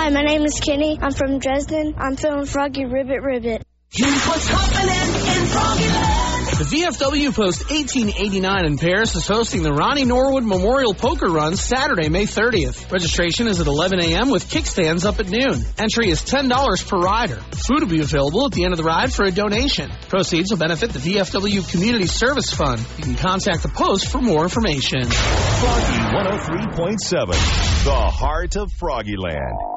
Hi, my name is Kenny. I'm from Dresden. I'm feeling froggy ribbit ribbit. Here's what's happening in Froggyland. The VFW Post 1889 in Paris is hosting the Ronnie Norwood Memorial Poker Run Saturday, May 30th. Registration is at 11 a.m. with kickstands up at noon. Entry is $10 per rider. Food will be available at the end of the ride for a donation. Proceeds will benefit the VFW Community Service Fund. You can contact the Post for more information. Froggy 103.7, the heart of Froggyland.